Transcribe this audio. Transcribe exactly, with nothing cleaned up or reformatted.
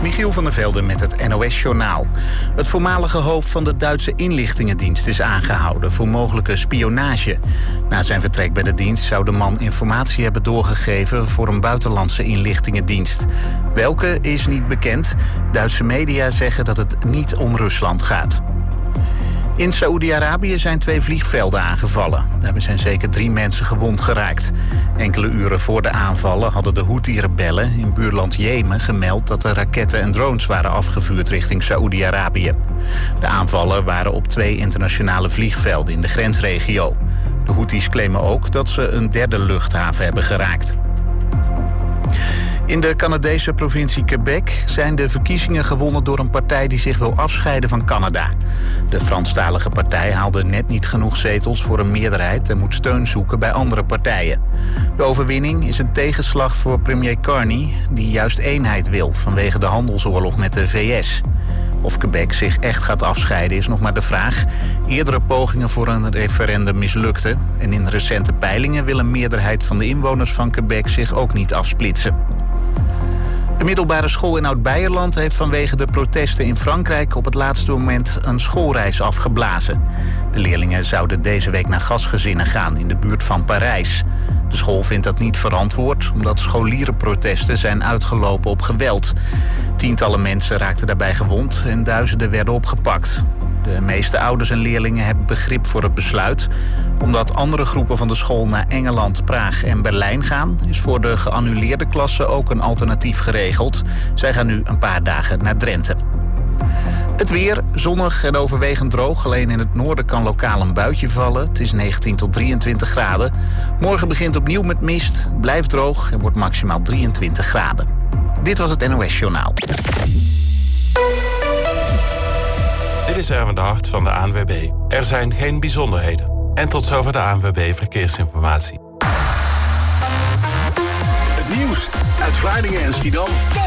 Michiel van der Velde met het N O S-journaal. Het voormalige hoofd van de Duitse inlichtingendienst is aangehouden voor mogelijke spionage. Na zijn vertrek bij de dienst zou de man informatie hebben doorgegeven voor een buitenlandse inlichtingendienst. Welke is niet bekend. Duitse media zeggen dat het niet om Rusland gaat. In Saoedi-Arabië zijn twee vliegvelden aangevallen. Daarbij zijn zeker drie mensen gewond geraakt. Enkele uren voor de aanvallen hadden de Houthi-rebellen in buurland Jemen gemeld dat er raketten en drones waren afgevuurd richting Saoedi-Arabië. De aanvallen waren op twee internationale vliegvelden in de grensregio. De Houthis claimen ook dat ze een derde luchthaven hebben geraakt. In de Canadese provincie Quebec zijn de verkiezingen gewonnen door een partij die zich wil afscheiden van Canada. De Franstalige partij haalde net niet genoeg zetels voor een meerderheid en moet steun zoeken bij andere partijen. De overwinning is een tegenslag voor premier Carney, die juist eenheid wil vanwege de handelsoorlog met de V S. Of Quebec zich echt gaat afscheiden is nog maar de vraag. Eerdere pogingen voor een referendum mislukten. En in recente peilingen wil een meerderheid van de inwoners van Quebec zich ook niet afsplitsen. De middelbare school in Oud-Beierland heeft vanwege de protesten in Frankrijk op het laatste moment een schoolreis afgeblazen. De leerlingen zouden deze week naar gasgezinnen gaan in de buurt van Parijs. De school vindt dat niet verantwoord, omdat scholierenprotesten zijn uitgelopen op geweld. Tientallen mensen raakten daarbij gewond en duizenden werden opgepakt. De meeste ouders en leerlingen hebben begrip voor het besluit. Omdat andere groepen van de school naar Engeland, Praag en Berlijn gaan, is voor de geannuleerde klassen ook een alternatief geregeld. Zij gaan nu een paar dagen naar Drenthe. Het weer, zonnig en overwegend droog. Alleen in het noorden kan lokaal een buitje vallen. Het is negentien tot drieëntwintig graden. Morgen begint opnieuw met mist, blijft droog en wordt maximaal drieëntwintig graden. Dit was het N O S-journaal. Dit is Erwin de Hart van de A N W B. Er zijn geen bijzonderheden. En tot zover de A N W B Verkeersinformatie. Het nieuws uit Vlaardingen en Schiedam.